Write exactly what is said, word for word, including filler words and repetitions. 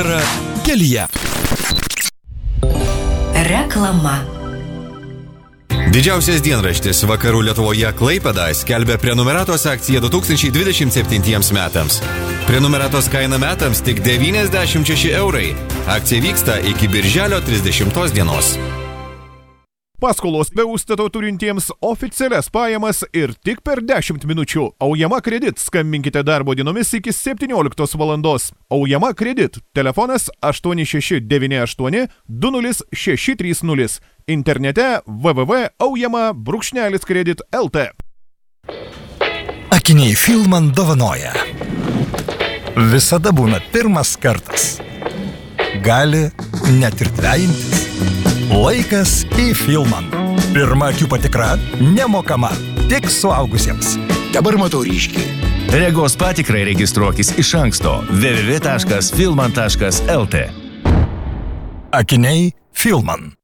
Kelyje. Reklama. Didžiausias dienraštis Vakarų Lietuvoje Klaipėda skelbia prenumeratos akciją du tūkstančiai dvidešimt septintiems metams. Prenumeratos kaina metams tik devyniasdešimt šeši eurai. Akcija vyksta iki birželio trisdešimtos dienos. Paskolos be užstato turintiems oficialias pajamas ir tik per dešimt minučių. Aujama kredit. Skambinkite darbo dienomis iki septynioliktos valandos. Aujama kredit. Telefonas aštuoni šeši devyni aštuoni du nulis šeši trys nulis. Internete w w w taškas aujama brūkšnelis kredit taškas l t. Akiniai Filman dovanoja. Visada būna pirmas kartas. Gali net ir dvejintis. Laikas į Filman. Pirma akių patikra nemokama, tik suaugusiems. Dabar matau ryškiai. Regos patikrai registruokis iš anksto w w w taškas filman taškas l t. Akiniai Filman.